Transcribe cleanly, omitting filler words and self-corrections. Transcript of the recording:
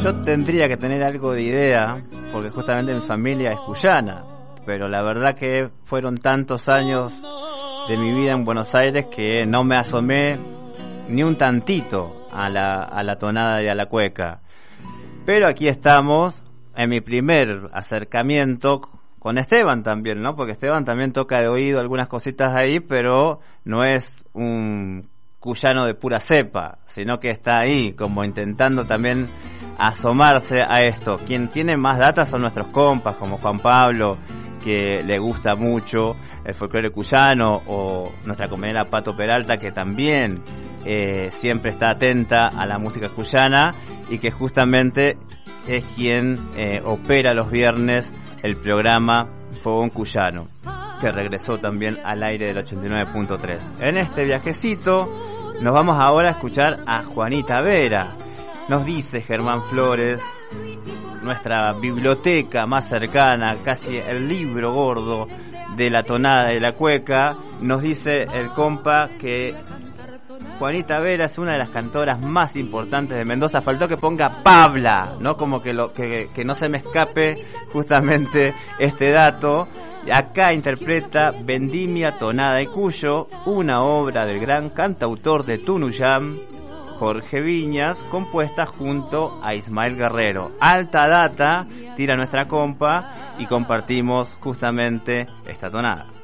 Yo tendría que tener algo de idea, porque justamente mi familia es cuyana, pero la verdad que fueron tantos años de mi vida en Buenos Aires que no me asomé ni un tantito a la tonada y a la cueca. Pero aquí estamos en mi primer acercamiento con Esteban también, ¿no? Porque Esteban también toca de oído algunas cositas ahí, pero no es un cuyano de pura cepa, sino que está ahí como intentando también asomarse a esto. Quien tiene más data son nuestros compas, como Juan Pablo, que le gusta mucho el folclore cuyano, o nuestra compañera Pato Peralta, que también siempre está atenta a la música cuyana y que justamente es quien opera los viernes el programa Fogón Cuyano, que regresó también al aire del 89.3. En este viajecito nos vamos ahora a escuchar a Juanita Vera. Nos dice Germán Flores, nuestra biblioteca más cercana, casi el libro gordo de la tonada y la cueca, nos dice el compa que Juanita Vera es una de las cantoras más importantes de Mendoza. Faltó que ponga Pabla, ¿no? Como que no se me escape justamente este dato. Acá interpreta Vendimia, Tonada y Cuyo, una obra del gran cantautor de Tunuyán, Jorge Viñas, compuesta junto a Ismael Guerrero. Alta data tira nuestra compa y compartimos justamente esta tonada.